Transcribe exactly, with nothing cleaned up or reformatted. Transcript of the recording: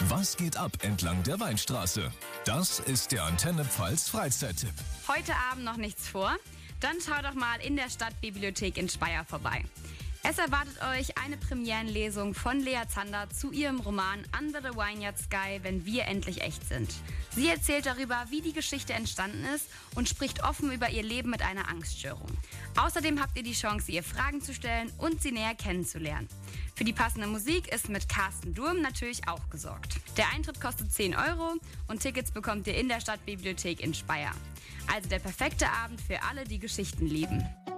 Was geht ab entlang der Weinstraße? Das ist der Antenne Pfalz Freizeittipp. Heute Abend noch nichts vor? Dann schaut doch mal in der Stadtbibliothek in Speyer vorbei. Es erwartet euch eine Premierenlesung von Lea Zander zu ihrem Roman Under the Vineyard Sky, wenn wir endlich echt sind. Sie erzählt darüber, wie die Geschichte entstanden ist und spricht offen über ihr Leben mit einer Angststörung. Außerdem habt ihr die Chance, ihr Fragen zu stellen und sie näher kennenzulernen. Für die passende Musik ist mit Carsten Durm natürlich auch gesorgt. Der Eintritt kostet zehn Euro und Tickets bekommt ihr in der Stadtbibliothek in Speyer. Also der perfekte Abend für alle, die Geschichten lieben.